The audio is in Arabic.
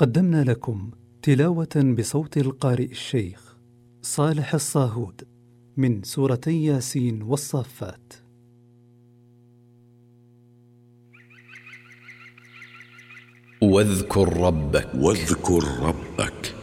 قدمنا لكم تلاوة بصوت القارئ الشيخ صالح الصاهود من سورتي ياسين والصافات. واذكر ربك